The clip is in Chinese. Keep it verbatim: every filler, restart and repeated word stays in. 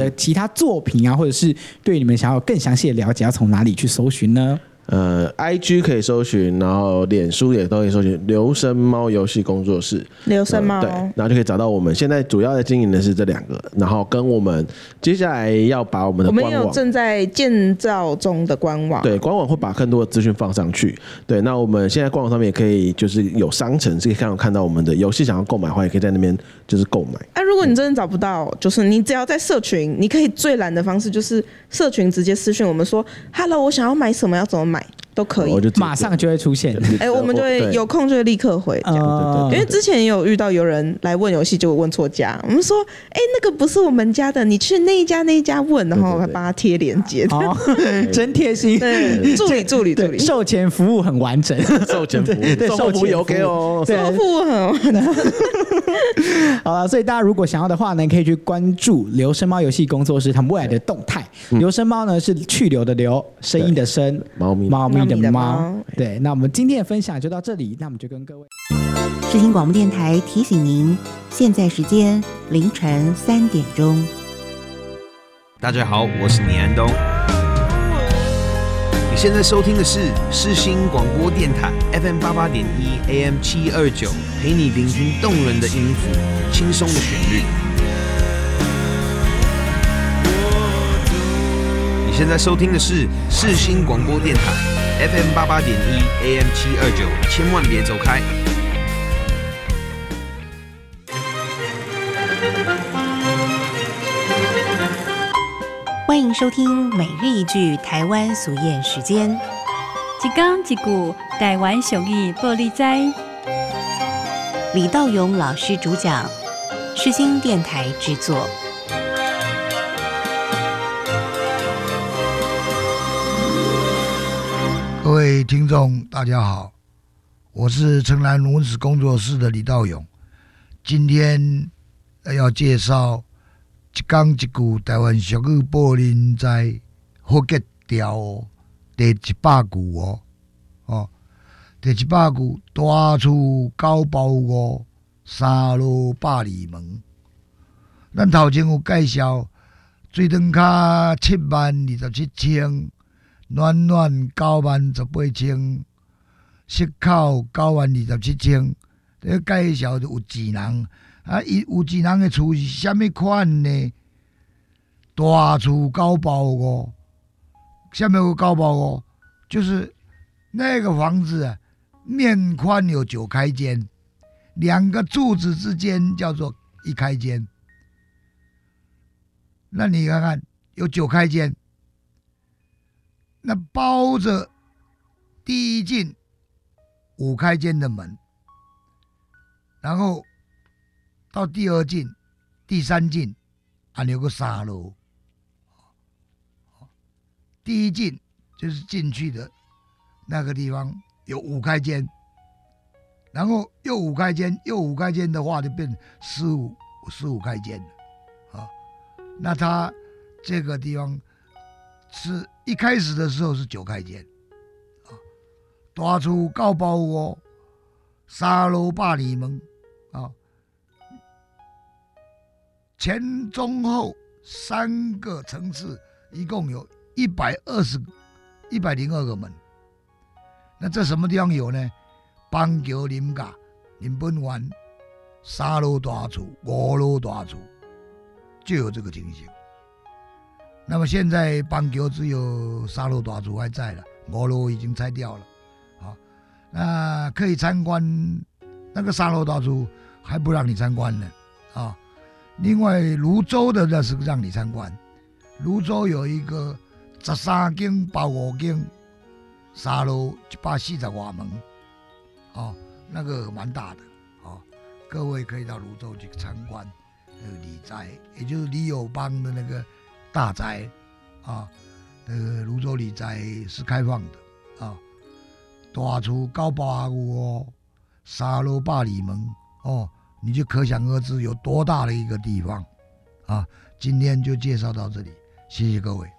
的其他作品啊，或者是对你们想要更详细的了解，要从哪里去搜寻呢？ 呃 ，I G 可以搜寻，然后脸书也都可以搜寻流声猫游戏工作室。 流声猫、呃， 对，然后就可以找到我们现在主要的经营的是这两个，然后跟我们接下来要把我们的官网， 我们有正在建造中的官网， 对，官网会把更多的资讯放上去。对，那我们现在官网上面也可以就是有商城，是可以看到看到我们的游戏想要购买的话，也可以在那边就是购买。 啊，如果你真的找不到，就是你只要在社群，你可以最懒的方式就是社群直接私讯我们说 ，Hello， 我想要买什么，要怎么买。都可以， 马上就会出现。 哎、欸，我们就会有空就会立刻回这样。 呃、 因为之前也有遇到有人来问游戏，就问错家，我们说，哎、欸，那个不是我们家的，你去那一家那一家问，然后还帮他贴链接。 哦，真贴心。 对，助理助理助理， 售前服务很完整。 售前服务，对，售后服务也 OK 哦。 售后服务很完整。 好了，所以大家如果想要的话呢，可以去关注流声猫游戏工作室他们未来的动态。流声猫呢是去留的流，声音的声， 猫咪猫咪的猫。对，那我们今天的分享就到这里，那我们就跟各位世新广播电台提醒您，现在时间凌晨三点钟。 大家好，我是倪安东。你现在收听的是世新广播电台 F M 八八点一 A M 七二九，陪你聆听动人的音符，轻松的旋律。你现在收听的是世新广播电台 F M 八八点一 A M 七二九，千万别走开。 欢迎收听每日一句台湾俗谚时间， 一讲一句台湾俗语报你知。 李道勇老师主讲，世新电台制作。 各位听众大家好，我是城南文史工作室的李道勇，今天要介绍一讲一句台湾俗语报您知，好结条哦，第一百句哦，哦，第一百句，大厝九包五，三路百二门。咱头前有介绍，水灯卡七万二十七千。暖暖九万十八千，息口九万二十七千。这介绍就有钱人啊，伊有钱人的厝是虾米款呢？大厝九包五，下面有九包五，就是那个房子啊，面宽有九开间，两个柱子之间叫做一开间。那你看看，有九开间。那包着第一进五开间的门，然后到第二进、第三进，还有个三楼。第一进就是进去的那个地方有五开间，然后又五开间，又五开间的话就变十五十五开间了啊。那它这个地方是。一开始的时候是九开间，啊，大厝九包五，三楼百二门，啊，前中后三个层次，一共有一百二十、一百零二个门。那这什么地方有呢？邦桥林家、林本湾、三楼大厝、五楼大厝，就有这个情形。那么现在邦桥只有三楼大厝还在了，五楼已经拆掉了，好，那可以参观那个三楼大厝还不让你参观呢，啊，另外泸州的那是让你参观，泸州有一个十三间八五间，三楼一百四十外门，哦，那个蛮大的，哦，各位可以到泸州去参观那个李宅，也就是李友邦的那个。大宅啊，那个泸州李宅是开放的啊，大厝九百五哦，三楼百二门哦，你就可想而知有多大的一个地方啊。今天就介绍到这里，谢谢各位。